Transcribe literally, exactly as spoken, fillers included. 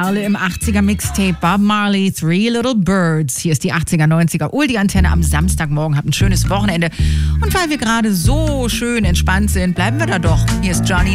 Perle im achtziger-Mixtape Bob Marley, Three Little Birds. Hier ist die achtziger, neunziger Oldie-Antenne am Samstagmorgen. Habt ein schönes Wochenende. Und weil wir gerade so schön entspannt sind, bleiben wir da doch. Hier ist Johnny